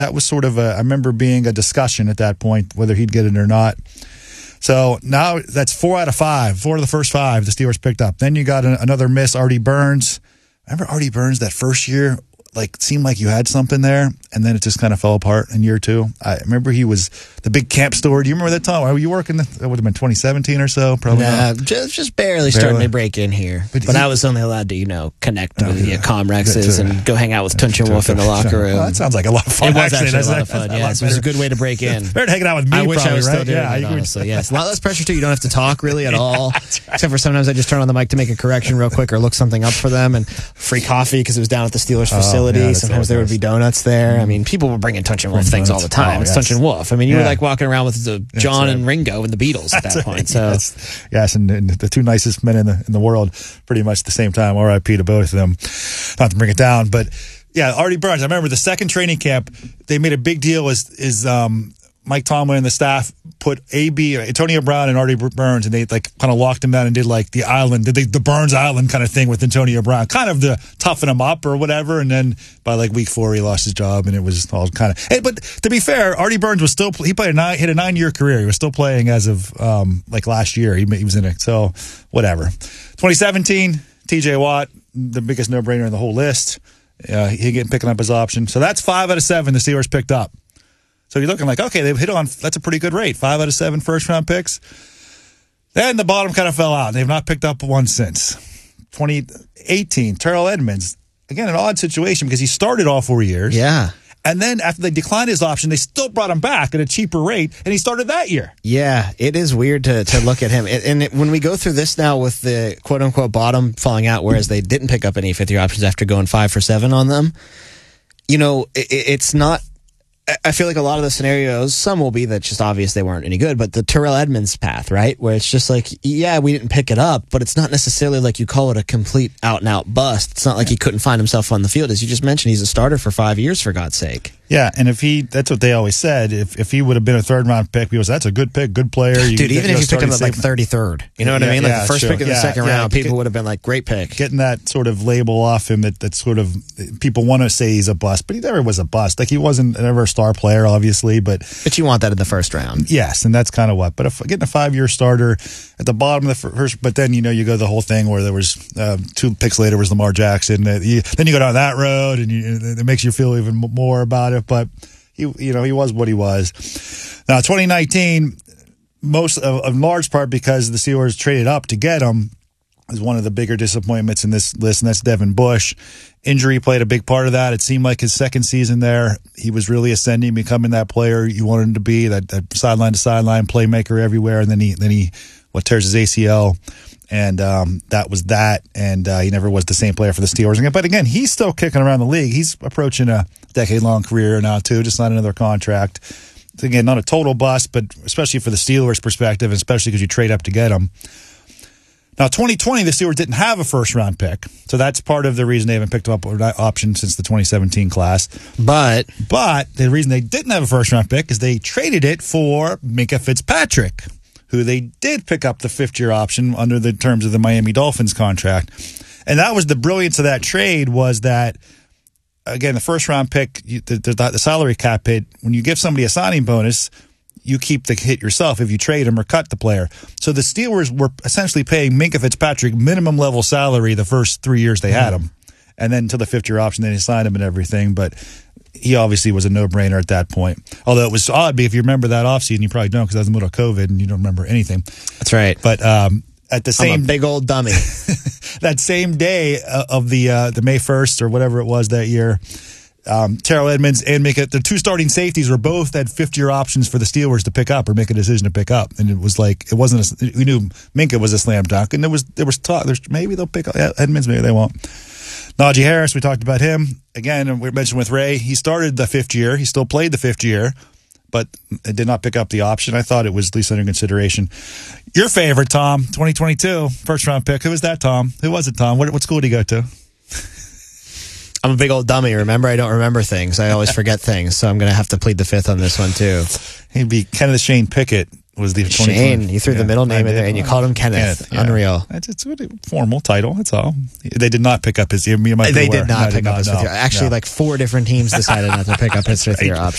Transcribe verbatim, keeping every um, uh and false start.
That was sort of a, I remember being a discussion at that point, whether he'd get it or not. So now that's four out of five, four of the first five the Steelers picked up. Then you got an, another miss, Artie Burns. Remember Artie Burns that first year? Like, it seemed like you had something there, and then it just kind of fell apart in year two. I remember he was the big camp store. Do you remember that time? Were you working? That would have been twenty seventeen or so, probably. Nah, just, just barely, barely starting to break in here. But, but he, I was only allowed to, you know, connect oh, with yeah. the Comrexes and go hang out with Tunch and Wolf in the locker room. Well, that sounds like a lot of fun. It was actually, actually a lot of fun. Yes, it was a good way to break in. Better hanging out with me. I wish probably, I was right? still doing yeah, it, honestly. Yes, a lot less pressure too. You don't have to talk really at all, right. Except for sometimes I just turn on the mic to make a correction real quick or look something up for them, and free coffee because it was down at the Steelers facility. Oh, yeah, sometimes there would be donuts there. I mean, people were bringing Tunch and Wolf things all the time. Oh, it's yes. Tunch and Wolf. I mean, you yeah. were like walking around with the John right. and Ringo and the Beatles at that That's point. Right. So yes, yes and, and the two nicest men in the in the world, pretty much at the same time. R I P to both of them. Not to bring it down, but yeah, Artie Burns. I remember the second training camp. They made a big deal. Is is um. Mike Tomlin and the staff put A B, Antonio Brown and Artie Burns, and they like kind of locked him down and did like the island, did they, the Burns Island kind of thing with Antonio Brown, kind of the toughen him up or whatever. And then by like week four, he lost his job, and it was all kind of. Hey, but to be fair, Artie Burns was still he played a nine, hit a nine year career. He was still playing as of um, like last year. He, he was in it, so whatever. twenty seventeen, T J Watt, the biggest no brainer in the whole list. Uh, he getting picking up his option, so that's five out of seven the Steelers picked up. So you're looking like, okay, they've hit on, that's a pretty good rate. Five out of seven first-round picks. Then the bottom kind of fell out. They've not picked up one since. twenty eighteen, Terrell Edmunds. Again, an odd situation because he started all four years. Yeah. And then after they declined his option, they still brought him back at a cheaper rate, and he started that year. Yeah, it is weird to, to look at him. And it, when we go through this now with the quote-unquote bottom falling out, whereas they didn't pick up any fifth-year options after going five for seven on them, you know, it, it's not... I feel like a lot of the scenarios, some will be that just obvious they weren't any good, but the Terrell Edmunds path, right? Where it's just like, yeah, we didn't pick it up, but it's not necessarily like you call it a complete out-and-out bust. It's not like he couldn't find himself on the field. As you just mentioned, he's a starter for five years, for God's sake. Yeah, and if he, that's what they always said, if if he would have been a third-round pick, people said, that's a good pick, good player. You, Dude, even if you picked him at like thirty-third, you know what yeah, I mean? Like yeah, the first sure. pick in the yeah, second yeah, round, people get, would have been like, great pick. Getting that sort of label off him that, that sort of, people want to say he's a bust, but he never was a bust. Like, he wasn't ever a star player, obviously, but... But you want that in the first round. Yes, and that's kind of what. But if getting a five-year starter at the bottom of the first, but then, you know, you go the whole thing where there was uh, two picks later was Lamar Jackson. Uh, you, then you go down that road, and you, it makes you feel even more about it. But, he, you know, he was what he was. Now, twenty nineteen, most of, in large part because the Steelers traded up to get him, is one of the bigger disappointments in this list, and that's Devin Bush. Injury played a big part of that. It seemed like his second season there, he was really ascending, becoming that player you wanted him to be, that, that sideline to sideline playmaker everywhere. And then he, then he, what tears his A C L, and um, that was that. And uh, he never was the same player for the Steelers again. But again, he's still kicking around the league. He's approaching a decade-long career now too, just not another contract. Again, not a total bust, but especially for the Steelers' perspective, especially because you trade up to get him. Now, twenty twenty, the Steelers didn't have a first-round pick, so that's part of the reason they haven't picked up an option since the twenty seventeen class. But but the reason they didn't have a first-round pick is they traded it for Minkah Fitzpatrick, who they did pick up the fifth-year option under the terms of the Miami Dolphins contract. And that was the brilliance of that trade, was that, again, the first-round pick, the, the, the salary cap hit, when you give somebody a signing bonus, you keep the hit yourself if you trade him or cut the player. So the Steelers were essentially paying Minkah Fitzpatrick minimum level salary the first three years they had him. And then until the fifth year option, then they signed him and everything. But he obviously was a no-brainer at that point. Although it was odd, if you remember that offseason, you probably don't because that was in the middle of COVID and you don't remember anything. That's right. But um, at the same... I'm a big old dummy. that same day of the uh, the May first or whatever it was that year, Um, Terrell Edmunds and Minkah, the two starting safeties were both at fifth-year options for the Steelers to pick up or make a decision to pick up, and it was like it wasn't. A, we knew Minkah was a slam dunk, and there was there was talk. There's maybe they'll pick up Edmunds, maybe they won't. Najee Harris, we talked about him again. We mentioned with Ray, he started the fifth year. He still played the fifth year, but it did not pick up the option. I thought it was at least under consideration. Your favorite, Tom, twenty twenty-two first round pick. Who was that, Tom? Who was it, Tom? What, what school did he go to? I'm a big old dummy. Remember, I don't remember things. I always forget things, so I'm going to have to plead the fifth on this one, too. He'd be Kenneth Shane Pickett was the Shane. You threw yeah, the middle name in there, and you called him Kenneth. Kenneth yeah. Unreal. It's, it's a formal title. That's all. They did not pick up his. You might they aware. did not no, pick did up not, his no, fifth year. Actually, no. like four different teams decided not to pick up his fifth right. year option.